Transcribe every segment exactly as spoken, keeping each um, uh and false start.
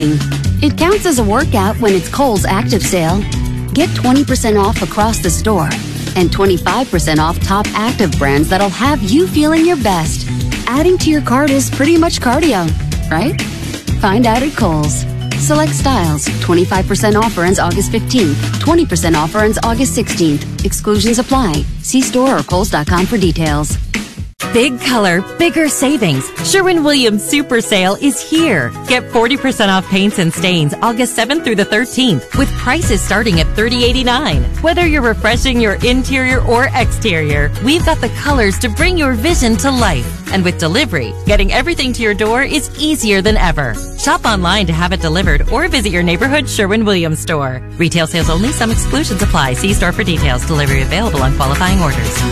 It counts as a workout when it's Kohl's Active Sale. Get twenty percent off across the store and twenty-five percent off top active brands that'll have you feeling your best. Adding to your cart is pretty much cardio, right? Find out at Kohl's. Select styles. twenty-five percent offer ends August fifteenth. twenty percent offer ends August sixteenth. Exclusions apply. See store or kohls dot com for details. Big color, bigger savings. Sherwin-Williams Super Sale is here. Get forty percent off paints and stains August seventh through the thirteenth with prices starting at thirty eighty-nine. Whether you're refreshing your interior or exterior, we've got the colors to bring your vision to life. And with delivery, getting everything to your door is easier than ever. Shop online to have it delivered or visit your neighborhood Sherwin-Williams store. Retail sales only. Some exclusions apply. See store for details. Delivery available on qualifying orders.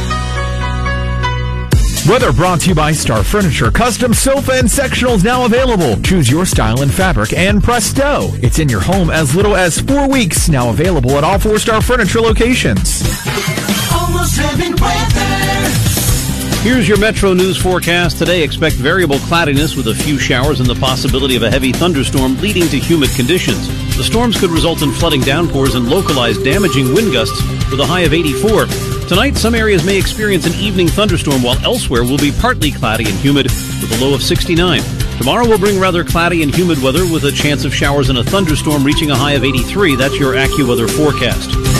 Weather brought to you by Star Furniture. Custom sofa and sectionals now available. Choose your style and fabric, and presto, it's in your home as little as four weeks. Now available at all four Star Furniture locations. Almost heaven weather. Here's your Metro News forecast. Today, expect variable cloudiness with a few showers and the possibility of a heavy thunderstorm leading to humid conditions. The storms could result in flooding downpours and localized damaging wind gusts with a high of eighty-four. Tonight, some areas may experience an evening thunderstorm, while elsewhere will be partly cloudy and humid with a low of sixty-nine. Tomorrow will bring rather cloudy and humid weather with a chance of showers and a thunderstorm reaching a high of eighty-three. That's your AccuWeather forecast.